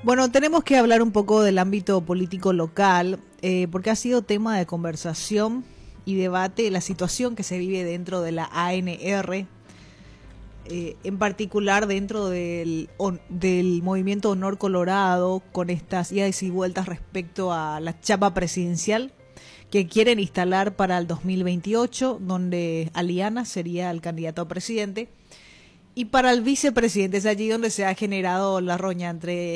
Bueno, tenemos que hablar un poco del ámbito político local, porque ha sido tema de conversación y debate la situación que se vive dentro de la ANR, en particular dentro del movimiento Honor Colorado, con estas idas y vueltas respecto a la chapa presidencial que quieren instalar para el 2028, donde Aliana sería el candidato a presidente. Y para el vicepresidente es allí donde se ha generado la roña entre